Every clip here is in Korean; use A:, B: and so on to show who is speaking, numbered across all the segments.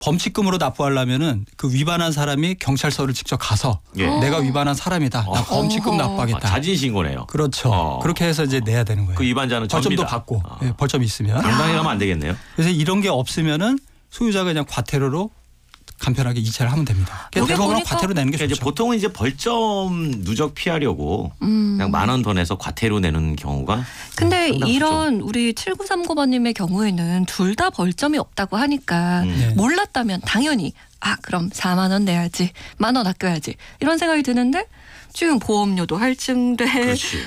A: 범칙금으로 납부하려면은 그 위반한 사람이 경찰서를 직접 가서
B: 예.
A: 내가 위반한 사람이다. 나 범칙금 납부하겠다.
B: 자진 신고네요.
A: 그렇죠. 그렇게 해서 이제 내야 되는 거예요.
B: 그 위반자는
A: 벌점도
B: 접니다.
A: 받고 예, 벌점이 있으면.
B: 당당히 가면 안 되겠네요.
A: 그래서 이런 게 없으면은 소유자가 그냥 과태료로 간편하게 이체를 하면 됩니다. 대법원은 과태료 내는 게
B: 그러니까
A: 좋죠.
B: 이제 보통은 이제 벌점 누적 피하려고 그냥 10,000원 더 내서 과태료 내는 경우가.
C: 근데
B: 상당수죠.
C: 이런 우리 7939번님의 경우에는 둘 다 벌점이 없다고 하니까
A: 네.
C: 몰랐다면 당연히 그럼 4만 원 내야지, 10,000원 아껴야지 이런 생각이 드는데 지금 보험료도 할증돼,
B: 그렇지.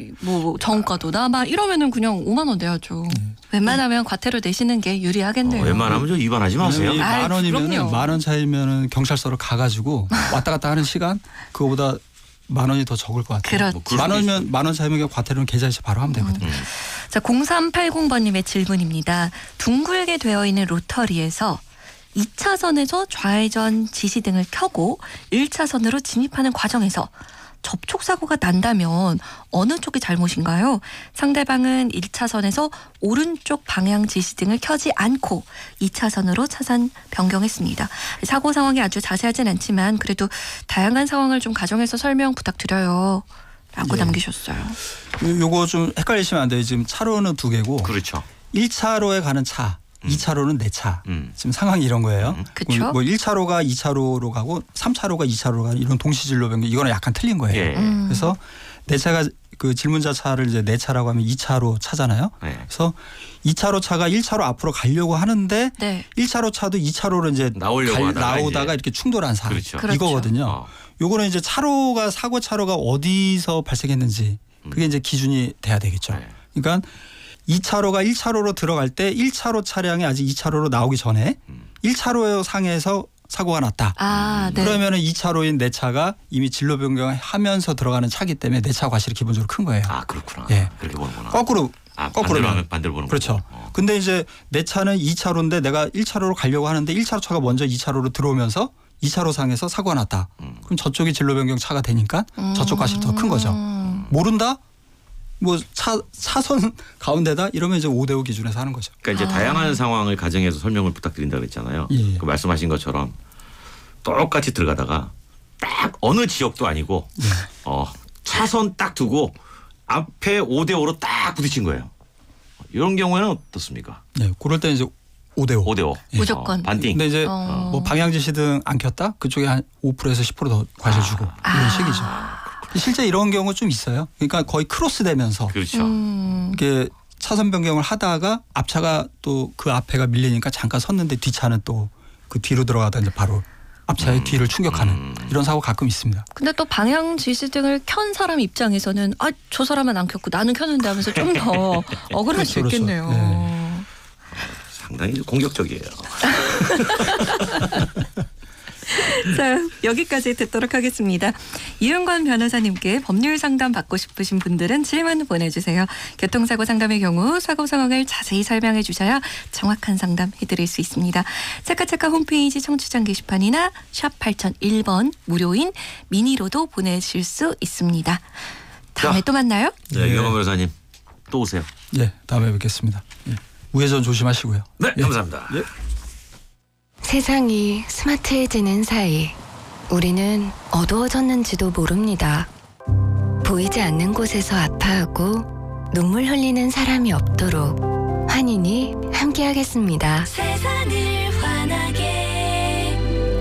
C: 뭐 정가도 남아 이러면은 그냥 5만 원 내야죠. 웬만하면 과태료 내시는 게 유리하겠네요.
B: 웬만하면 좀 위반하지 마세요.
A: 이
C: 아이,
A: 만 원이면은
C: 그럼요.
A: 10,000원 차이면은 경찰서로 가가지고 왔다 갔다 하는 시간 그거보다 10,000원이 더 적을 것 같아요.
C: 그렇죠.
B: 뭐 그럴 수도
A: 10,000원이면 10,000원 차이면 과태료는 계좌이체 바로 하면 되거든요.
C: 자, 0380번님의 질문입니다. 둥글게 되어 있는 로터리에서 2차선에서 좌회전 지시등을 켜고 1차선으로 진입하는 과정에서 접촉사고가 난다면 어느 쪽이 잘못인가요? 상대방은 1차선에서 오른쪽 방향 지시등을 켜지 않고 2차선으로 차선 변경했습니다. 사고 상황이 아주 자세하진 않지만 그래도 다양한 상황을 좀 가정해서 설명 부탁드려요. 라고
A: 예.
C: 남기셨어요.
A: 요거 좀 헷갈리시면 안 돼요. 지금 차로는 2개고
B: 그렇죠.
A: 1차로에 가는 차, 2차로는 내 차. 지금 상황이 이런 거예요.
C: 그쵸?
A: 뭐 1차로가 2차로로 가고 3차로가 2차로로 가는 이런 동시진로 변경 이거는 약간 틀린 거예요.
B: 예.
A: 그래서 내 차가 그 질문자 차를 이제 내 차라고 하면 2차로 차잖아요.
B: 네.
A: 그래서 2차로 차가 1차로 앞으로 가려고 하는데
C: 네.
A: 1차로 차도 2차로로 이제
B: 나오려고 하다가
A: 나오다가
B: 이제.
A: 이렇게 충돌한 사람.
B: 그렇죠.
C: 그렇죠.
A: 이거거든요. 요거는 이제 차로가 사고 차로가 어디서 발생했는지 그게 이제 기준이 돼야 되겠죠.
B: 네.
A: 그러니까 2차로가 1차로로 들어갈 때 1차로 차량이 아직 2차로로 나오기 전에 1차로 상에서 사고가 났다.
C: 네.
A: 그러면은 2차로인 내 차가 이미 진로 변경하면서 들어가는 차기 때문에 내 차 과실이 기본적으로 큰 거예요.
B: 그렇구나.
A: 예.
B: 그렇게 보는구나.
A: 거꾸로
B: 반대로 보는
A: 그렇죠.
B: 거고.
A: 근데 이제 내 차는 2차로인데 내가 1차로로 가려고 하는데 1차로 차가 먼저 2차로로 들어오면서 2차로 상에서 사고가 났다. 그럼 저쪽이 진로 변경 차가 되니까 저쪽 과실이 더 큰 거죠. 모른다? 뭐 차선 가운데다 이러면 이제 5대5 기준에서 하는 거죠.
B: 그러니까 이제 다양한 상황을 가정해서 설명을 부탁드린다고 했잖아요.
A: 예.
B: 그 말씀하신 것처럼 똑같이 들어가다가 딱 어느 지역도 아니고 차선 딱 두고 앞에 5대5로 딱 부딪힌 거예요. 이런 경우에는 어떻습니까?
A: 네, 그럴 때 이제 5대5.
B: 5대5.
C: 무조건.
B: 반띵.
A: 근데 이제 뭐 방향 지시등 안 켰다? 그쪽에 한 5%에서 10% 더 과실 주고 이런 식이죠. 실제 이런 경우 좀 있어요. 그러니까 거의 크로스되면서
B: 그렇죠.
A: 이게 차선 변경을 하다가 앞차가 또 그 앞에가 밀리니까 잠깐 섰는데 뒷차는 또 그 뒤로 들어가다 이제 바로 앞차의 뒤를 충격하는 이런 사고 가끔 있습니다.
C: 근데 또 방향 지시등을 켠 사람 입장에서는 저 사람은 안 켰고 나는 켰는데 하면서 좀 더 억울할 수
A: 그렇죠.
C: 있겠네요.
A: 네.
B: 상당히 공격적이에요.
C: 자, 여기까지 듣도록 하겠습니다. 이은관 변호사님께 법률 상담 받고 싶으신 분들은 질문 보내주세요. 교통사고 상담의 경우 사고 상황을 자세히 설명해 주셔야 정확한 상담 해드릴 수 있습니다. 차카차카 홈페이지 청취자 게시판이나 샵 8001번 무료인 미니로도 보내실 수 있습니다. 다음에
B: 자.
C: 또 만나요.
B: 네, 이경호 변호사님 또 오세요.
A: 예, 다음에 뵙겠습니다. 예. 우회전 조심하시고요.
B: 네,
A: 예.
B: 감사합니다.
A: 예.
D: 세상이 스마트해지는 사이 우리는 어두워졌는지도 모릅니다. 보이지 않는 곳에서 아파하고 눈물 흘리는 사람이 없도록 환인이 함께하겠습니다.
E: 세상을 환하게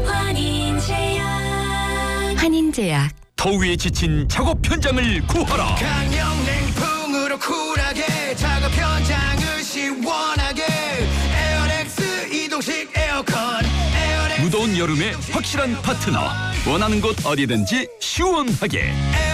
E: 환인제약.
D: 환인제약.
F: 더위에 지친 작업 현장을 구하라.
G: 강력 냉풍으로 쿨하게 작업 현장을 시원하게 에어렉스 이동식 에어컨
F: 무더운 여름에 확실한 파트너. 원하는 곳 어디든지 시원하게.